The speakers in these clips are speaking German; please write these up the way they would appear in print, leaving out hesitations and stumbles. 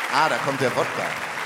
Da kommt der Wodka.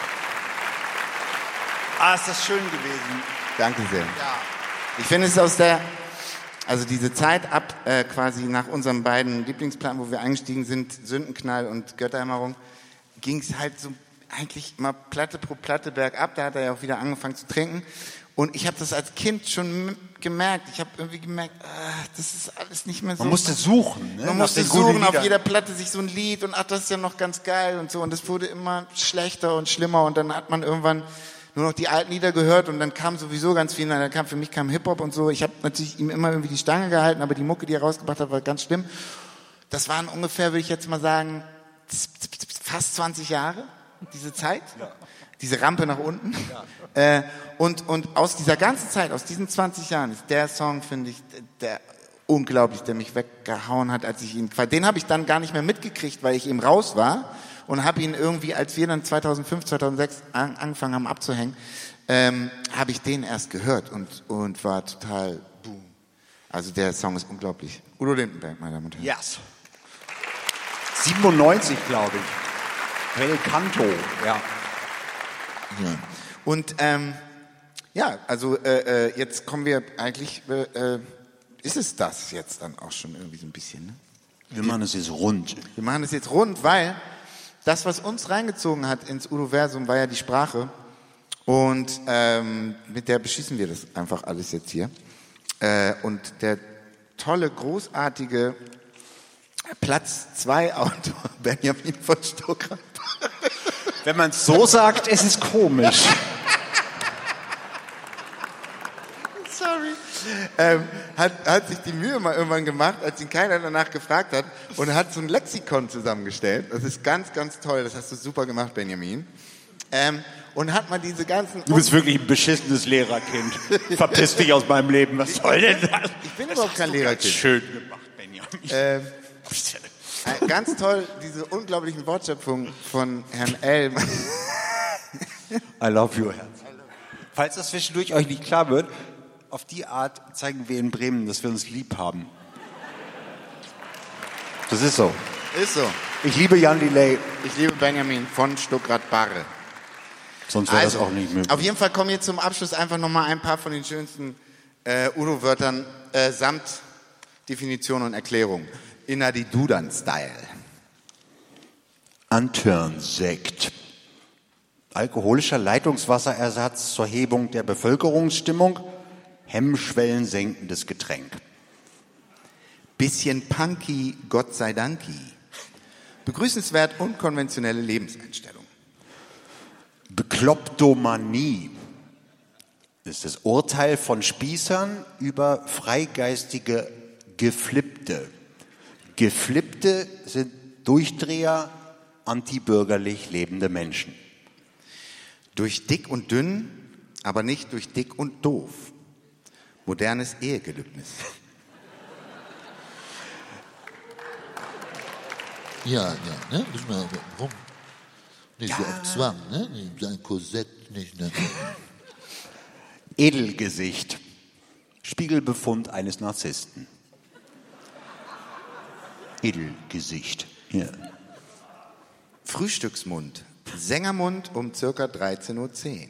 Ist das schön gewesen. Danke sehr. Ja. Ich finde es also diese Zeit ab quasi nach unseren beiden Lieblingsplatten, wo wir eingestiegen sind, Sündenknall und Götterdämmerung, ging es halt so eigentlich immer Platte pro Platte bergab. Da hat er ja auch wieder angefangen zu trinken. Und ich habe das als Kind schon gemerkt. Ich habe irgendwie gemerkt, das ist alles nicht mehr so. Man musste suchen. Ne? Man musste suchen, auf jeder Platte sich so ein Lied und das ist ja noch ganz geil und so. Und es wurde immer schlechter und schlimmer und dann hat man irgendwann nur noch die alten Lieder gehört und dann kam sowieso ganz viel. Für mich kam Hip-Hop und so. Ich habe natürlich ihm immer irgendwie die Stange gehalten, aber die Mucke, die er rausgebracht hat, war ganz schlimm. Das waren ungefähr, würde ich jetzt mal sagen, fast 20 Jahre, diese Zeit. Ja. Diese Rampe nach unten. Ja. Und aus dieser ganzen Zeit, aus diesen 20 Jahren, ist der Song, finde ich, der unglaublich, der mich weggehauen hat, als ich ihn, den habe ich dann gar nicht mehr mitgekriegt, weil ich eben raus war und habe ihn irgendwie, als wir dann 2005, 2006 angefangen haben abzuhängen, habe ich den erst gehört und war total boom. Also der Song ist unglaublich. Udo Lindenberg, meine Damen und Herren. Yes. 97, glaube ich. Bel Canto, ja. Ja. Und also jetzt kommen wir eigentlich, ist es das jetzt dann auch schon irgendwie so ein bisschen, ne? Wir machen es jetzt rund. Wir machen es jetzt rund, weil das, was uns reingezogen hat ins Udoversum, war ja die Sprache und mit der beschießen wir das einfach alles jetzt hier. Und der tolle, großartige Platz 2 Autor Benjamin von Stuckrad. Wenn man es so sagt, ist es komisch. Sorry. Hat sich die Mühe mal irgendwann gemacht, als ihn keiner danach gefragt hat und hat so ein Lexikon zusammengestellt. Das ist ganz, ganz toll. Das hast du super gemacht, Benjamin. Und hat mal diese ganzen... Du bist wirklich ein beschissenes Lehrerkind. Verpiss dich aus meinem Leben. Was soll denn das? Ich bin überhaupt kein Lehrerkind. Schön gemacht, Benjamin. Ganz toll, diese unglaublichen Wortschöpfungen von Herrn Elm. I love you, Herz. Falls das zwischendurch euch nicht klar wird, auf die Art zeigen wir in Bremen, dass wir uns lieb haben. Das ist so. Ist so. Ich liebe Jan Delay. Ich liebe Benjamin von Stuckrad-Barre. Sonst wäre das auch nicht möglich. Auf jeden Fall kommen jetzt zum Abschluss einfach nochmal ein paar von den schönsten Udo-Wörtern samt Definition und Erklärung. Inna die Dudan-Style. Antörnsekt. Alkoholischer Leitungswasserersatz zur Hebung der Bevölkerungsstimmung. Hemmschwellen-senkendes Getränk. Bisschen punky, Gott sei Danki. Begrüßenswert unkonventionelle Lebenseinstellung. Beklopptomanie ist das Urteil von Spießern über freigeistige Geflippte. Geflippte sind Durchdreher, antibürgerlich lebende Menschen. Durch dick und dünn, aber nicht durch dick und doof. Modernes Ehegelübnis. Ja, ne? Nicht mehr rum. Nicht so auf Zwang, ne? Sein Korsett nicht, ne? Edelgesicht. Spiegelbefund eines Narzissten. Edelgesicht. Ja. Frühstücksmund. Sängermund um circa 13:10 Uhr.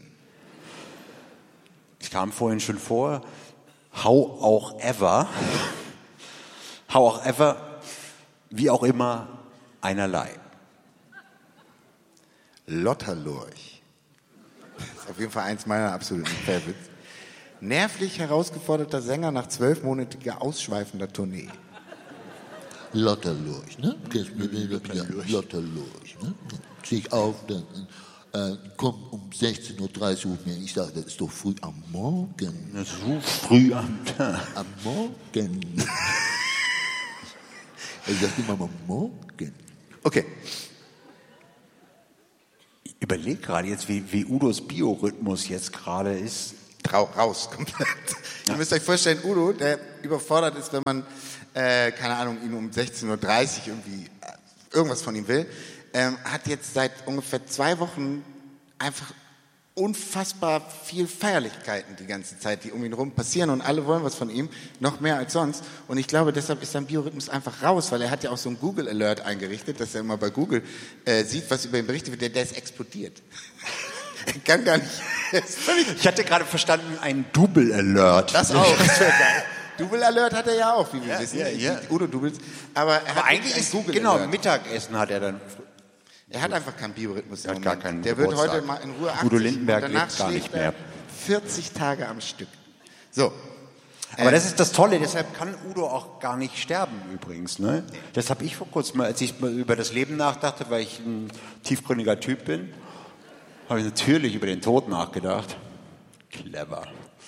Ich kam vorhin schon vor. How auch ever. How auch ever. Wie auch immer. Einerlei. Lotterlurch. Das ist auf jeden Fall eins meiner absoluten Favorites. Nervlich herausgeforderter Sänger nach 12-monatiger ausschweifender Tournee. Lotterlurch, ne? Lotterlurch, ne? Steh ich auf, dann komm um 16:30 Uhr mir. Ich sage, das ist doch früh am Morgen. Das ist so früh am Tag. Am Morgen. Ich sage immer am Morgen. Okay. Ich überlege gerade jetzt, wie Udos Biorhythmus jetzt gerade ist. Raus, komplett. Ja. Ihr müsst euch vorstellen, Udo, der überfordert ist, wenn man, keine Ahnung, ihn um 16:30 Uhr irgendwie irgendwas von ihm will, hat jetzt seit ungefähr 2 Wochen einfach unfassbar viel Feierlichkeiten die ganze Zeit, die um ihn rum passieren und alle wollen was von ihm, noch mehr als sonst. Und ich glaube, deshalb ist sein Biorhythmus einfach raus, weil er hat ja auch so einen Google Alert eingerichtet, dass er immer bei Google sieht, was über ihn berichtet wird, der ist explodiert. Er kann gar nicht. Ich hatte gerade verstanden, ein Double Alert. Das auch, das wäre geil. Double Alert hat er ja auch, wie wir wissen. Ja. Die Udo-Doubles. Aber er hat eigentlich ist Google genau, Alert. Mittagessen hat er dann. Er hat einfach keinen Biorhythmus im Er hat gar Moment. keinen Der wird Geburtstag. heute mal in Ruhe 80 Udo Lindenberg und danach lebt gar nicht schläft er mehr. 40 Tage am Stück. So. Aber das ist das Tolle, deshalb kann Udo auch gar nicht sterben übrigens. Ne? Das habe ich vor kurzem mal, als ich mal über das Leben nachdachte, weil ich ein tiefgründiger Typ bin, habe ich natürlich über den Tod nachgedacht. Clever.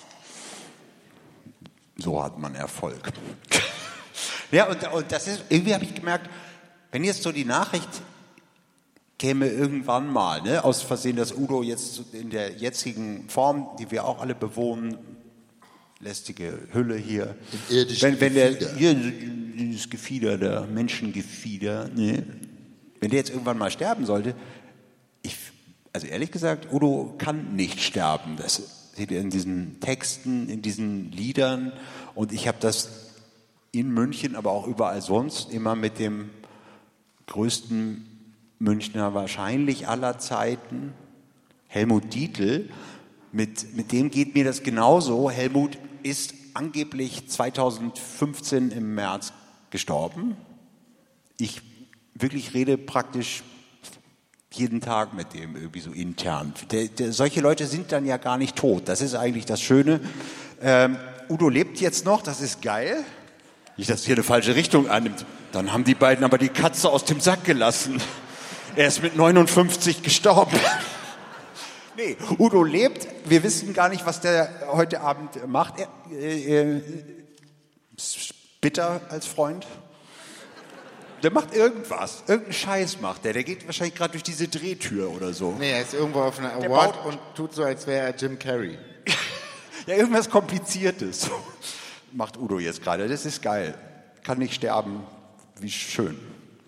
So hat man Erfolg. Ja, und das ist, irgendwie habe ich gemerkt, wenn jetzt so die Nachricht käme irgendwann mal, ne, aus Versehen, dass Udo jetzt in der jetzigen Form, die wir auch alle bewohnen, lästige Hülle hier, wenn der hier dieses Gefieder, der Menschengefieder, ne, wenn der jetzt irgendwann mal sterben sollte, also ehrlich gesagt, Udo kann nicht sterben. Das seht ihr in diesen Texten, in diesen Liedern, und ich habe das in München, aber auch überall sonst immer mit dem größten Münchner wahrscheinlich aller Zeiten, Helmut Dietl, mit dem geht mir das genauso. Helmut ist angeblich 2015 im März gestorben. Ich wirklich rede praktisch jeden Tag mit dem irgendwie so intern. Solche Leute sind dann ja gar nicht tot. Das ist eigentlich das Schöne. Udo lebt jetzt noch, das ist geil. Nicht, dass hier eine falsche Richtung annimmt. Dann haben die beiden aber die Katze aus dem Sack gelassen. Er ist mit 59 gestorben. Nee, Udo lebt. Wir wissen gar nicht, was der heute Abend macht. Er ist bitter als Freund. Der macht irgendwas. Irgendeinen Scheiß macht der. Der geht wahrscheinlich gerade durch diese Drehtür oder so. Nee, er ist irgendwo auf einer Award und tut so, als wäre er Jim Carrey. Ja, irgendwas Kompliziertes macht Udo jetzt gerade. Das ist geil. Kann nicht sterben. Wie schön.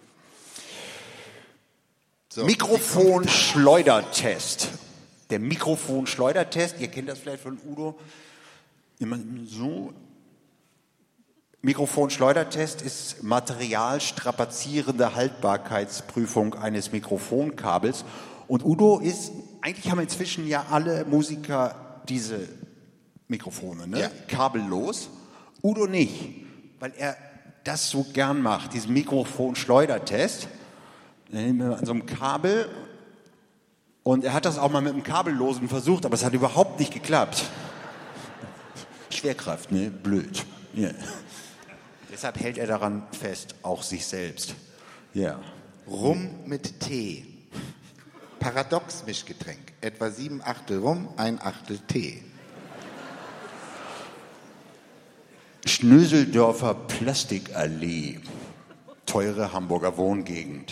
So. Mikrofonschleudertest. Der Mikrofonschleudertest, ihr kennt das vielleicht von Udo. Immer so. Mikrofonschleudertest ist materialstrapazierende Haltbarkeitsprüfung eines Mikrofonkabels. Und Udo ist, eigentlich haben inzwischen ja alle Musiker diese Mikrofone, ne? Ja. Kabellos. Udo nicht, weil er das so gern macht, diesen Mikrofonschleudertest. Dann nehmen wir an so einem Kabel, und er hat das auch mal mit einem Kabellosen versucht, aber es hat überhaupt nicht geklappt. Schwerkraft, ne? Blöd. Yeah. Deshalb hält er daran fest, auch sich selbst. Ja. Rum mit Tee. Paradox-Mischgetränk. Etwa 7/8 Rum, 1/8 Tee. Schnöseldorfer Plastikallee. Teure Hamburger Wohngegend.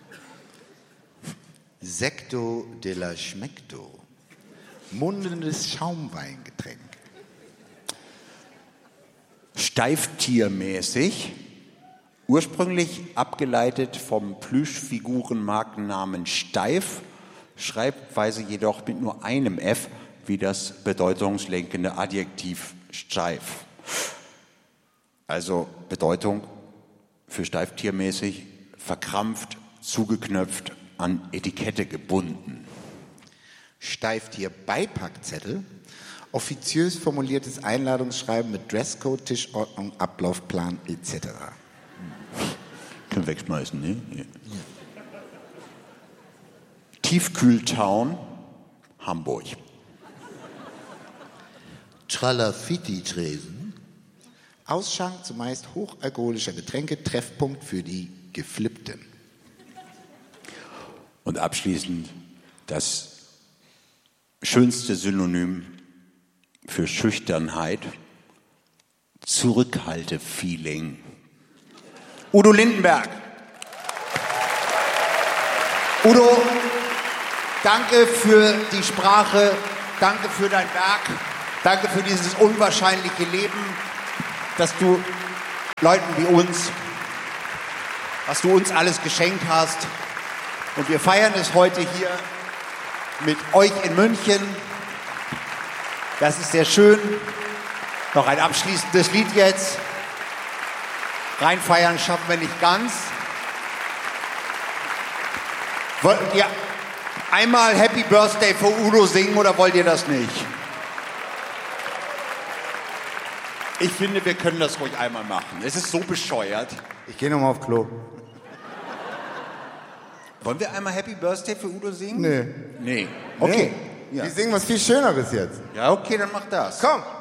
Secto de la Schmecto. Mundendes Schaumweingetränk. Steiftiermäßig. Ursprünglich abgeleitet vom Plüschfigurenmarkennamen Steif, Schreibweise jedoch mit nur einem F, wie das bedeutungslenkende Adjektiv steif. Also Bedeutung für steiftiermäßig, verkrampft, zugeknöpft, an Etikette gebunden. Steiftier-Beipackzettel, offiziös formuliertes Einladungsschreiben mit Dresscode, Tischordnung, Ablaufplan etc. Können wegschmeißen, ne? Ja. Tiefkühltown, Hamburg. Tralafitti-Tresen. Ausschank zumeist hochalkoholischer Getränke, Treffpunkt für die Geflippten. Und abschließend das schönste Synonym für Schüchternheit, Zurückhaltefeeling. Udo Lindenberg. Udo, danke für die Sprache, danke für dein Werk, danke für dieses unwahrscheinliche Leben, dass du Leuten wie uns, was du uns alles geschenkt hast. Und wir feiern es heute hier mit euch in München. Das ist sehr schön. Noch ein abschließendes Lied jetzt. Reinfeiern schaffen wir nicht ganz. Wollt ihr einmal Happy Birthday für Udo singen oder wollt ihr das nicht? Ich finde, wir können das ruhig einmal machen. Es ist so bescheuert. Ich gehe nochmal auf Klo. Wollen wir einmal Happy Birthday für Udo singen? Nee. Nee. Okay. Wir singen was viel Schöneres jetzt. Ja, okay, dann mach das. Komm.